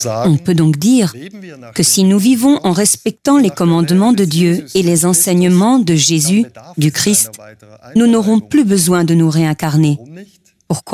On peut donc dire que si nous vivons en respectant les commandements de Dieu et les enseignements de Jésus, du Christ, nous n'aurons plus besoin de nous réincarner. Pourquoi ?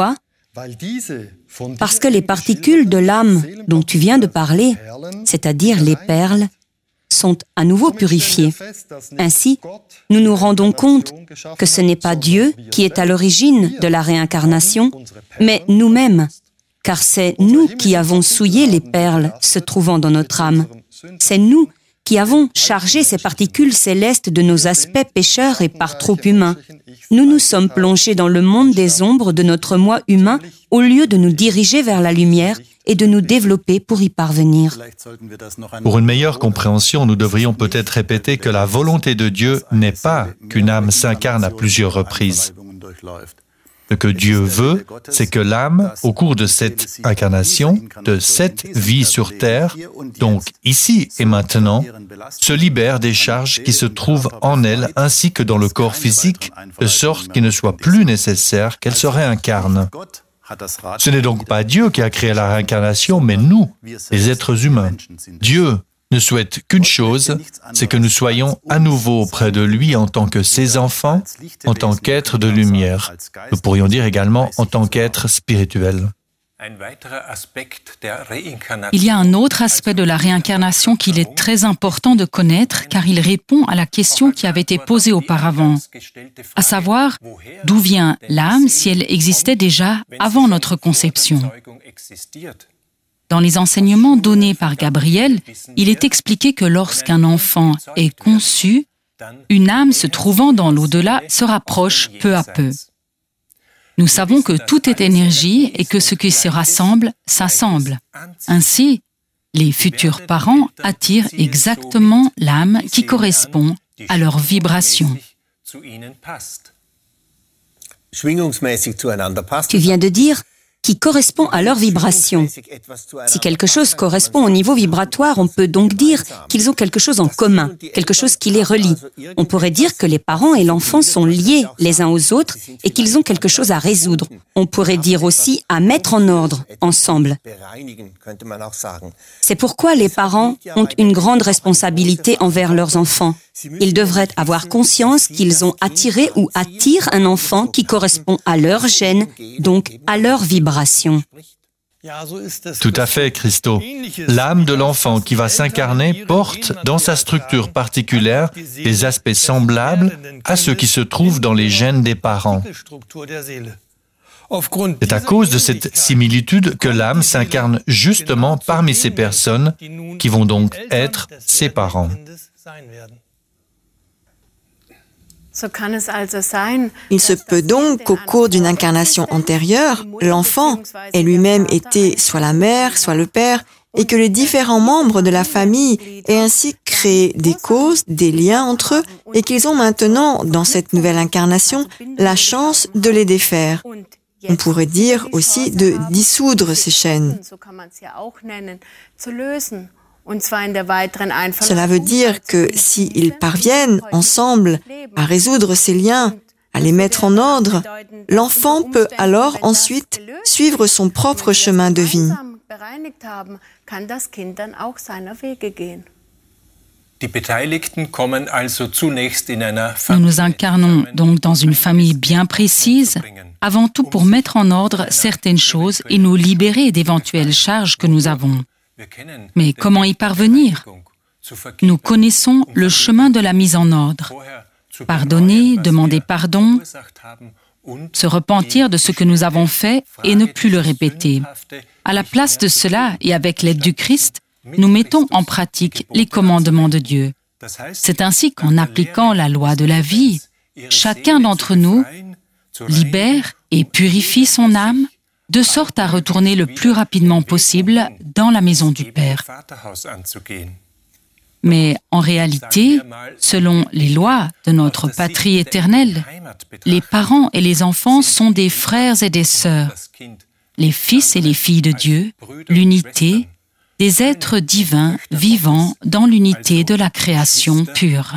Parce que les particules de l'âme dont tu viens de parler, c'est-à-dire les perles, sont à nouveau purifiées. Ainsi, nous nous rendons compte que ce n'est pas Dieu qui est à l'origine de la réincarnation, mais nous-mêmes, car c'est nous qui avons souillé les perles se trouvant dans notre âme. C'est nous qui avons chargé ces particules célestes de nos aspects pécheurs et par trop humains. Nous nous sommes plongés dans le monde des ombres de notre moi humain au lieu de nous diriger vers la lumière et de nous développer pour y parvenir. Pour une meilleure compréhension, nous devrions peut-être répéter que la volonté de Dieu n'est pas qu'une âme s'incarne à plusieurs reprises. Ce que Dieu veut, c'est que l'âme, au cours de cette incarnation, de cette vie sur terre, donc ici et maintenant, se libère des charges qui se trouvent en elle ainsi que dans le corps physique, de sorte qu'il ne soit plus nécessaire qu'elle se réincarne. Ce n'est donc pas Dieu qui a créé la réincarnation, mais nous, les êtres humains. Dieu ne souhaite qu'une chose, c'est que nous soyons à nouveau auprès de lui en tant que ses enfants, en tant qu'êtres de lumière. Nous pourrions dire également en tant qu'êtres spirituels. Il y a un autre aspect de la réincarnation qu'il est très important de connaître car il répond à la question qui avait été posée auparavant, à savoir d'où vient l'âme si elle existait déjà avant notre conception. Dans les enseignements donnés par Gabriel, il est expliqué que lorsqu'un enfant est conçu, une âme se trouvant dans l'au-delà se rapproche peu à peu. Nous savons que tout est énergie et que ce qui se rassemble, s'assemble. Ainsi, les futurs parents attirent exactement l'âme qui correspond à leur vibration. Tu viens de dire qui correspond à leur vibration. Si quelque chose correspond au niveau vibratoire, on peut donc dire qu'ils ont quelque chose en commun, quelque chose qui les relie. On pourrait dire que les parents et l'enfant sont liés les uns aux autres et qu'ils ont quelque chose à résoudre. On pourrait dire aussi à mettre en ordre ensemble. C'est pourquoi les parents ont une grande responsabilité envers leurs enfants. Ils devraient avoir conscience qu'ils ont attiré ou attirent un enfant qui correspond à leur gène, donc à leur vibration. Tout à fait, Christo. L'âme de l'enfant qui va s'incarner porte dans sa structure particulière des aspects semblables à ceux qui se trouvent dans les gènes des parents. C'est à cause de cette similitude que l'âme s'incarne justement parmi ces personnes qui vont donc être ses parents. Il se peut donc qu'au cours d'une incarnation antérieure, l'enfant ait lui-même été soit la mère, soit le père, et que les différents membres de la famille aient ainsi créé des causes, des liens entre eux, et qu'ils ont maintenant, dans cette nouvelle incarnation, la chance de les défaire. On pourrait dire aussi de dissoudre ces chaînes. Cela veut dire que s'ils parviennent ensemble à résoudre ces liens, à les mettre en ordre, l'enfant peut alors ensuite suivre son propre chemin de vie. Nous nous incarnons donc dans une famille bien précise, avant tout pour mettre en ordre certaines choses et nous libérer d'éventuelles charges que nous avons. Mais comment y parvenir ? Nous connaissons le chemin de la mise en ordre. Pardonner, demander pardon, se repentir de ce que nous avons fait et ne plus le répéter. À la place de cela, et avec l'aide du Christ, nous mettons en pratique les commandements de Dieu. C'est ainsi qu'en appliquant la loi de la vie, chacun d'entre nous libère et purifie son âme de sorte à retourner le plus rapidement possible dans la maison du Père. Mais en réalité, selon les lois de notre patrie éternelle, les parents et les enfants sont des frères et des sœurs, les fils et les filles de Dieu, l'unité, des êtres divins vivant dans l'unité de la création pure.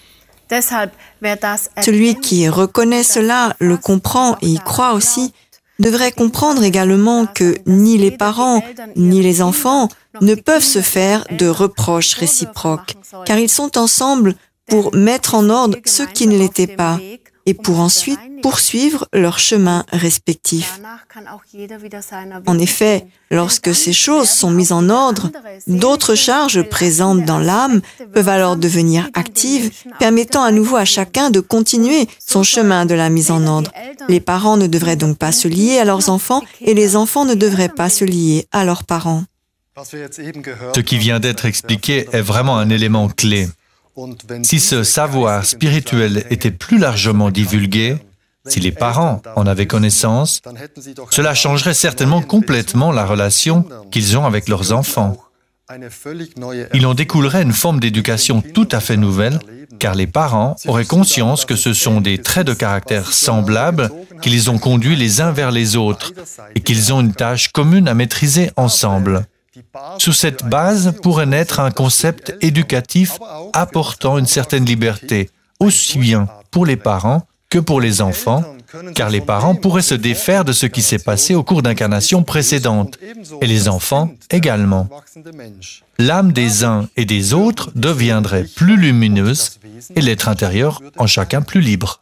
Celui qui reconnaît cela le comprend et y croit aussi, devrait comprendre également que ni les parents, ni les enfants ne peuvent se faire de reproches réciproques, car ils sont ensemble pour mettre en ordre ce qui ne l'était pas et pour ensuite poursuivre leur chemin respectif. En effet, lorsque ces choses sont mises en ordre, d'autres charges présentes dans l'âme peuvent alors devenir actives, permettant à nouveau à chacun de continuer son chemin de la mise en ordre. Les parents ne devraient donc pas se lier à leurs enfants et les enfants ne devraient pas se lier à leurs parents. Ce qui vient d'être expliqué est vraiment un élément clé. Si ce savoir spirituel était plus largement divulgué, si les parents en avaient connaissance, cela changerait certainement complètement la relation qu'ils ont avec leurs enfants. Il en découlerait une forme d'éducation tout à fait nouvelle, car les parents auraient conscience que ce sont des traits de caractère semblables qui les ont conduits les uns vers les autres et qu'ils ont une tâche commune à maîtriser ensemble. Sous cette base pourrait naître un concept éducatif apportant une certaine liberté, aussi bien pour les parents que pour les enfants, car les parents pourraient se défaire de ce qui s'est passé au cours d'incarnations précédentes, et les enfants également. L'âme des uns et des autres deviendrait plus lumineuse et l'être intérieur en chacun plus libre.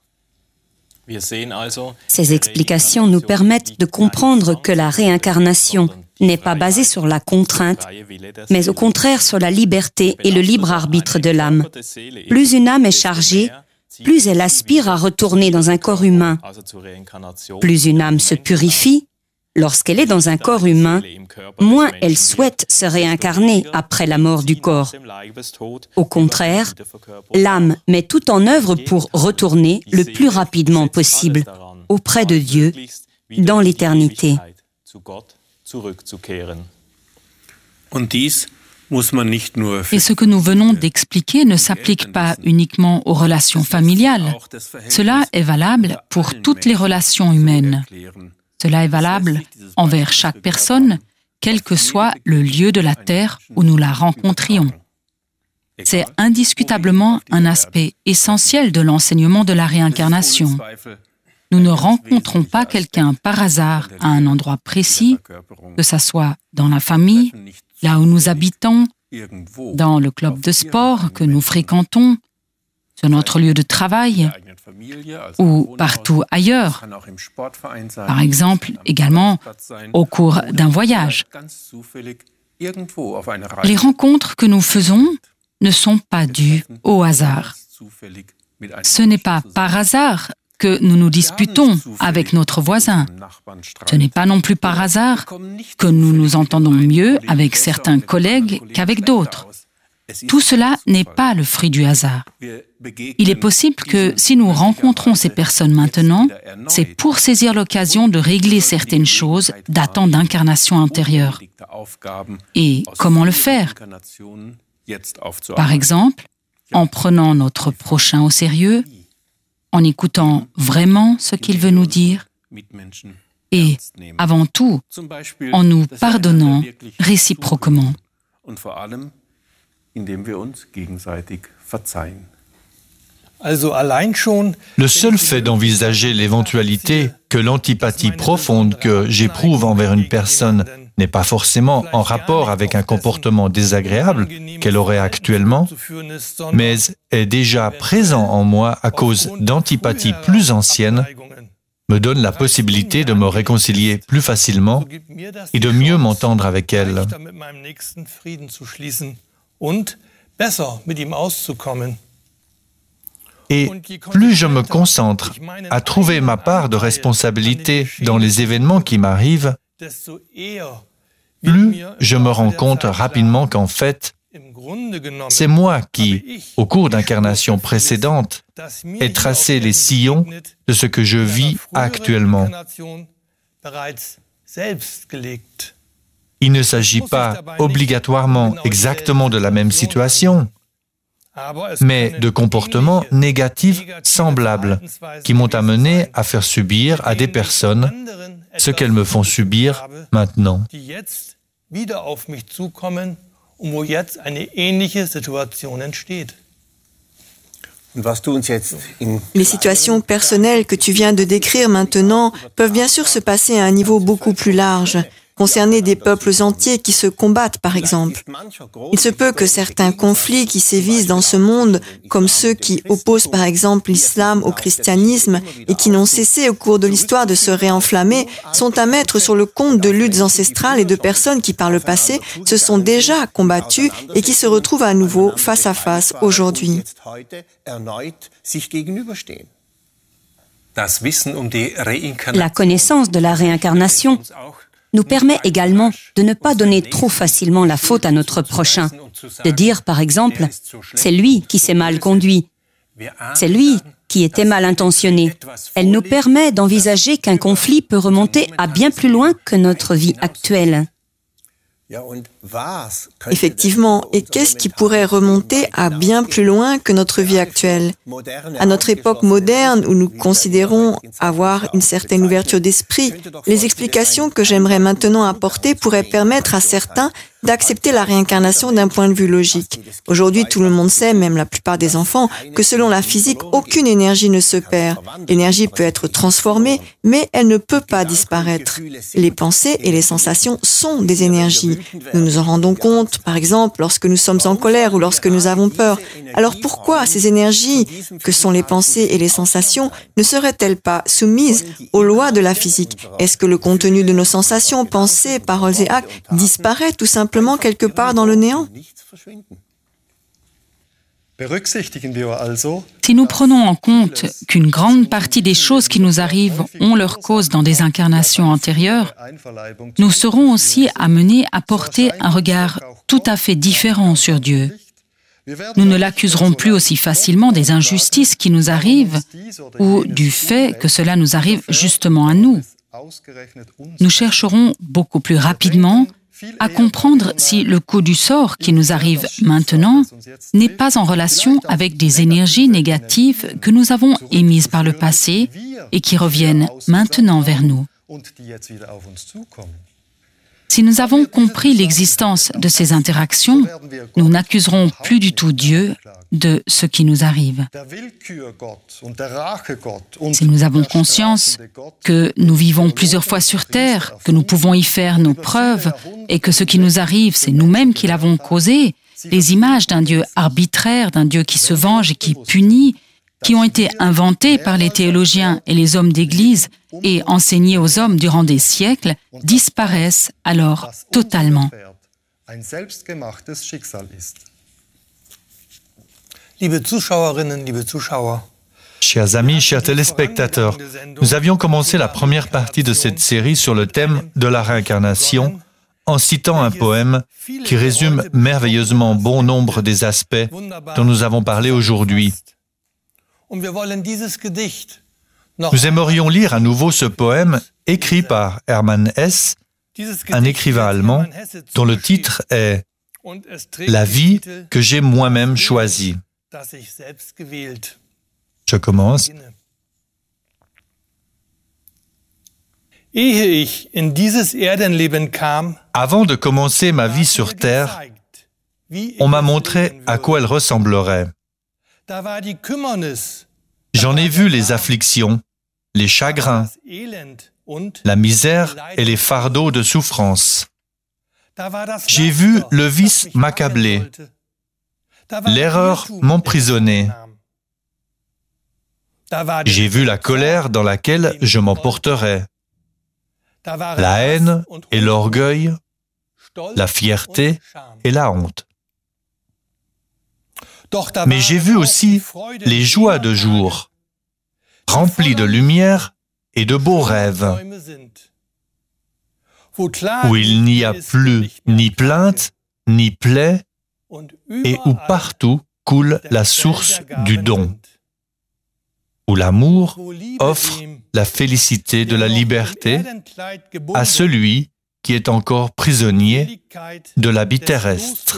Ces explications nous permettent de comprendre que la réincarnation n'est pas basée sur la contrainte, mais au contraire sur la liberté et le libre arbitre de l'âme. Plus une âme est chargée, plus elle aspire à retourner dans un corps humain. Plus une âme se purifie, lorsqu'elle est dans un corps humain, moins elle souhaite se réincarner après la mort du corps. Au contraire, l'âme met tout en œuvre pour retourner le plus rapidement possible auprès de Dieu dans l'éternité. Et ce que nous venons d'expliquer ne s'applique pas uniquement aux relations familiales. Cela est valable pour toutes les relations humaines. Cela est valable envers chaque personne, quel que soit le lieu de la terre où nous la rencontrions. C'est indiscutablement un aspect essentiel de l'enseignement de la réincarnation. Nous ne rencontrons pas quelqu'un par hasard à un endroit précis, que ce soit dans la famille, là où nous habitons, dans le club de sport que nous fréquentons, sur notre lieu de travail ou partout ailleurs. Par exemple, également au cours d'un voyage. Les rencontres que nous faisons ne sont pas dues au hasard. Ce n'est pas par hasard que nous nous disputons avec notre voisin. Ce n'est pas non plus par hasard que nous nous entendons mieux avec certains collègues qu'avec d'autres. Tout cela n'est pas le fruit du hasard. Il est possible que si nous rencontrons ces personnes maintenant, c'est pour saisir l'occasion de régler certaines choses datant d'incarnations antérieures. Et comment le faire? Par exemple, en prenant notre prochain au sérieux, en écoutant vraiment ce qu'il veut nous dire et, avant tout, en nous pardonnant réciproquement. Le seul fait d'envisager l'éventualité que l'antipathie profonde que j'éprouve envers une personne n'est pas forcément en rapport avec un comportement désagréable qu'elle aurait actuellement, mais est déjà présent en moi à cause d'antipathies plus anciennes, me donne la possibilité de me réconcilier plus facilement et de mieux m'entendre avec elle. Et plus je me concentre à trouver ma part de responsabilité dans les événements qui m'arrivent, plus je me rends compte rapidement qu'en fait, c'est moi qui, au cours d'incarnations précédentes, ai tracé les sillons de ce que je vis actuellement. Il ne s'agit pas obligatoirement exactement de la même situation, mais de comportements négatifs semblables qui m'ont amené à faire subir à des personnes ce qu'elles me font subir maintenant. Les situations personnelles que tu viens de décrire maintenant peuvent bien sûr se passer à un niveau beaucoup plus large, concerner des peuples entiers qui se combattent, par exemple. Il se peut que certains conflits qui sévissent dans ce monde, comme ceux qui opposent par exemple l'islam au christianisme et qui n'ont cessé au cours de l'histoire de se réenflammer, sont à mettre sur le compte de luttes ancestrales et de personnes qui par le passé se sont déjà combattues et qui se retrouvent à nouveau face à face aujourd'hui. La connaissance de la réincarnation nous permet également de ne pas donner trop facilement la faute à notre prochain, de dire par exemple « c'est lui qui s'est mal conduit », « c'est lui qui était mal intentionné ». Elle nous permet d'envisager qu'un conflit peut remonter à bien plus loin que notre vie actuelle. Effectivement, et qu'est-ce qui pourrait remonter à bien plus loin que notre vie actuelle? À notre époque moderne, où nous considérons avoir une certaine ouverture d'esprit, les explications que j'aimerais maintenant apporter pourraient permettre à certains d'accepter la réincarnation d'un point de vue logique. Aujourd'hui, tout le monde sait, même la plupart des enfants, que selon la physique, aucune énergie ne se perd. L'énergie peut être transformée, mais elle ne peut pas disparaître. Les pensées et les sensations sont des énergies. Nous nous en rendons compte, par exemple, lorsque nous sommes en colère ou lorsque nous avons peur. Alors pourquoi ces énergies, que sont les pensées et les sensations, ne seraient-elles pas soumises aux lois de la physique? Est-ce que le contenu de nos sensations, pensées, paroles et actes disparaît tout simplement quelque part dans le néant? Si nous prenons en compte qu'une grande partie des choses qui nous arrivent ont leur cause dans des incarnations antérieures, nous serons aussi amenés à porter un regard tout à fait différent sur Dieu. Nous ne l'accuserons plus aussi facilement des injustices qui nous arrivent ou du fait que cela nous arrive justement à nous. Nous chercherons beaucoup plus rapidement à comprendre si le coup du sort qui nous arrive maintenant n'est pas en relation avec des énergies négatives que nous avons émises par le passé et qui reviennent maintenant vers nous. Si nous avons compris l'existence de ces interactions, nous n'accuserons plus du tout Dieu de ce qui nous arrive. Si nous avons conscience que nous vivons plusieurs fois sur Terre, que nous pouvons y faire nos preuves et que ce qui nous arrive, c'est nous-mêmes qui l'avons causé, les images d'un Dieu arbitraire, d'un Dieu qui se venge et qui punit, qui ont été inventées par les théologiens et les hommes d'Église et enseignées aux hommes durant des siècles, disparaissent alors totalement. Chers amis, chers téléspectateurs, nous avions commencé la première partie de cette série sur le thème de la réincarnation en citant un poème qui résume merveilleusement bon nombre des aspects dont nous avons parlé aujourd'hui. Nous aimerions lire à nouveau ce poème écrit par Hermann Hesse, un écrivain allemand dont le titre est « La vie que j'ai moi-même choisie ». Je commence. Avant de commencer ma vie sur Terre, on m'a montré à quoi elle ressemblerait. J'en ai vu les afflictions, les chagrins, la misère et les fardeaux de souffrance. J'ai vu le vice m'accabler, l'erreur m'emprisonner. J'ai vu la colère dans laquelle je m'emporterais, la haine et l'orgueil, la fierté et la honte. Mais j'ai vu aussi les joies de jour, remplies de lumière et de beaux rêves, où il n'y a plus ni plainte, ni plaie, et où partout coule la source du don, où l'amour offre la félicité de la liberté à celui qui est encore prisonnier de l'habit terrestre.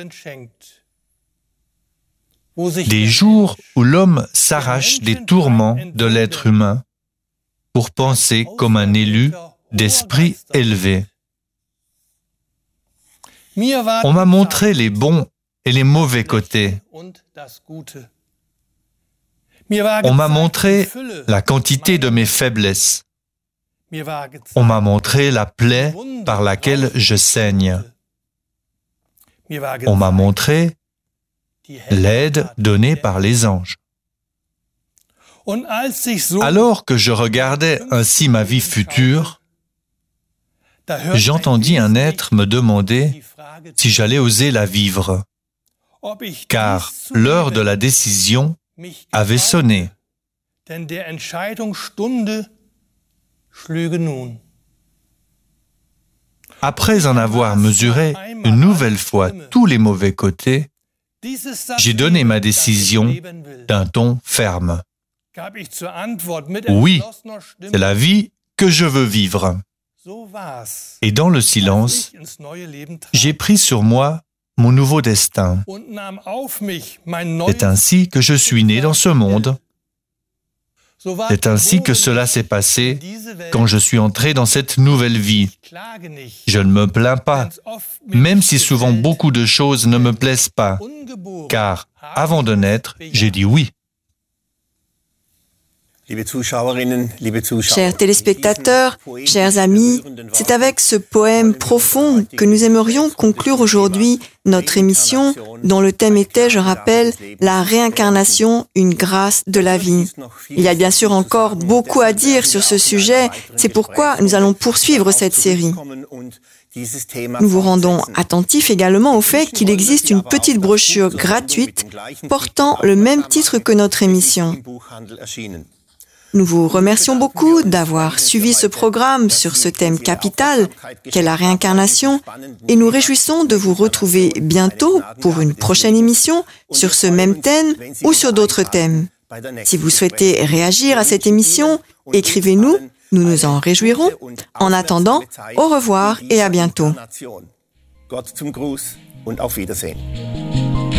Des jours où l'homme s'arrache des tourments de l'être humain pour penser comme un élu d'esprit élevé. On m'a montré les bons et les mauvais côtés. On m'a montré la quantité de mes faiblesses. On m'a montré la plaie par laquelle je saigne. On m'a montré l'aide donnée par les anges. Alors que je regardais ainsi ma vie future, j'entendis un être me demander si j'allais oser la vivre, car l'heure de la décision avait sonné. Après en avoir mesuré une nouvelle fois tous les mauvais côtés, j'ai donné ma décision d'un ton ferme. Oui, c'est la vie que je veux vivre. Et dans le silence, j'ai pris sur moi mon nouveau destin. C'est ainsi que je suis né dans ce monde. C'est ainsi que cela s'est passé quand je suis entré dans cette nouvelle vie. Je ne me plains pas, même si souvent beaucoup de choses ne me plaisent pas, car avant de naître, j'ai dit oui. Chers téléspectateurs, chers amis, c'est avec ce poème profond que nous aimerions conclure aujourd'hui notre émission dont le thème était, je rappelle, la réincarnation, une grâce de la vie. Il y a bien sûr encore beaucoup à dire sur ce sujet, c'est pourquoi nous allons poursuivre cette série. Nous vous rendons attentifs également au fait qu'il existe une petite brochure gratuite portant le même titre que notre émission. Nous vous remercions beaucoup d'avoir suivi ce programme sur ce thème capital qu'est la réincarnation et nous réjouissons de vous retrouver bientôt pour une prochaine émission sur ce même thème ou sur d'autres thèmes. Si vous souhaitez réagir à cette émission, écrivez-nous, nous nous en réjouirons. En attendant, au revoir et à bientôt. Gott zum Gruß und auf Wiedersehen.